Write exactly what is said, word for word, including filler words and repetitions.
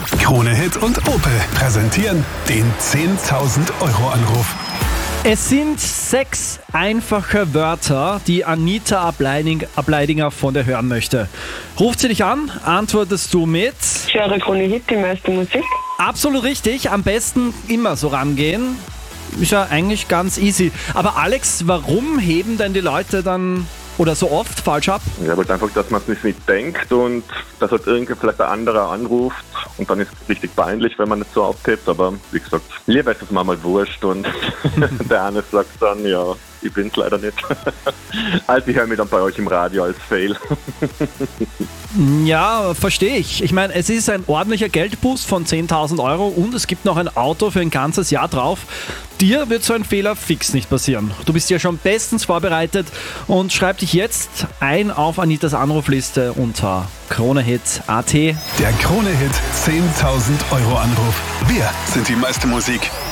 Krone Hit und Opel präsentieren den zehntausend Euro Anruf. Es sind sechs einfache Wörter, die Anita Ableiding, Ableidinger von dir hören möchte. Ruft sie dich an, antwortest du mit... Ich höre Krone Hit, die meiste Musik. Absolut richtig, am besten immer so rangehen. Ist ja eigentlich ganz easy. Aber Alex, warum heben denn die Leute dann oder so oft falsch ab? Ja, aber einfach, dass man es nicht mitdenkt und dass halt irgendwie vielleicht ein anderer anruft und dann ist es richtig peinlich, wenn man nicht so auftippt. Aber wie gesagt, lieber ist es mir mal wurscht und der eine sagt dann, ja, ich bin's leider nicht. Also ich höre mich dann bei euch im Radio als Fail. Ja, verstehe ich. Ich meine, es ist ein ordentlicher Geldboost von zehntausend Euro und es gibt noch ein Auto für ein ganzes Jahr drauf. Dir wird so ein Fehler fix nicht passieren. Du bist ja schon bestens vorbereitet und schreib dich jetzt ein auf Anitas Anrufliste unter Kronehit punkt at. Der Krone Hit zehntausend Euro Anruf. Wir sind die meiste Musik.